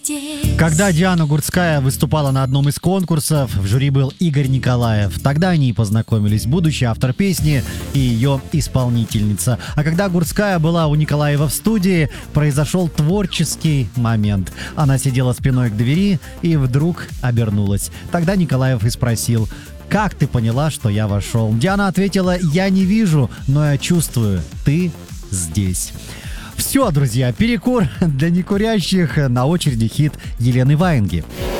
Когда Диана Гурцкая выступала на одном из конкурсов, в жюри был Игорь Николаев. Тогда они и познакомились, будущий автор песни и ее исполнительница. А когда Гурцкая была у Николаева в студии, произошел творческий момент. Она сидела спиной к двери и вдруг обернулась. Тогда Николаев и спросил: «Как ты поняла, что я вошел?» Диана ответила: «Я не вижу, но я чувствую, ты здесь». Все, друзья, перекур для некурящих. На очереди хит Елены Ваенги.